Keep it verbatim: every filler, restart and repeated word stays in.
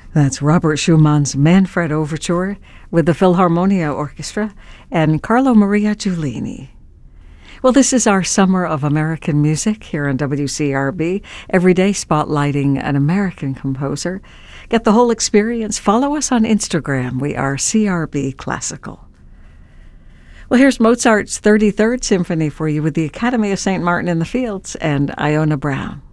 That's Robert Schumann's Manfred Overture with the Philharmonia Orchestra and Carlo Maria Giulini. Well, this is our Summer of American Music here on W C R B, every day spotlighting an American composer. Get the whole experience. Follow us on Instagram. We are C R B Classical. Well, here's Mozart's thirty-third Symphony for you with the Academy of Saint Martin in the Fields and Iona Brown.